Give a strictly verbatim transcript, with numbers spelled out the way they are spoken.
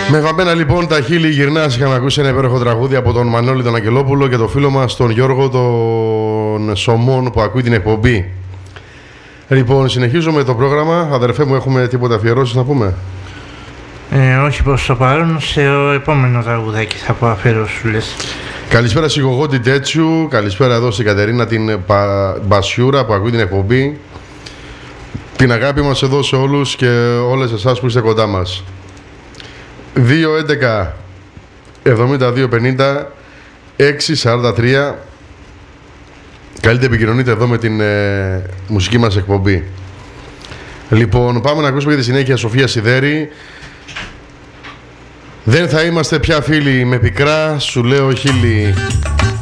Με βαμμένα λοιπόν τα χείλη γυρνάς, είχαμε ακούσει ένα υπέροχο τραγούδι από τον Μανώλη τον Αγγελόπουλο και τον φίλο μας τον Γιώργο τον Σωμών που ακούει την εκπομπή. Λοιπόν, συνεχίζουμε το πρόγραμμα. Αδερφέ μου, έχουμε τίποτα αφιερώσεις να πούμε? Ε, όχι προς το παρόν, σε επόμενο τραγουδάκι θα πω αφιερώσουλες. Καλησπέρα στη Γογότη Τέτσιου, καλησπέρα εδώ στην Κατερίνα την Πα... Μπασιούρα που ακούει την εκπομπή. Την αγάπη μας εδώ σε όλους και όλες εσάς που είστε κοντά μας. δύο έντεκα εβδομήντα δύο πενήντα έξι σαράντα τρία. Καλείτε επικοινωνείτε εδώ με την ε, μουσική μας εκπομπή. Λοιπόν, πάμε να ακούσουμε για τη συνέχεια Σοφία Σιδέρη. Δεν θα είμαστε πια φίλοι με πικρά, σου λέω χίλι.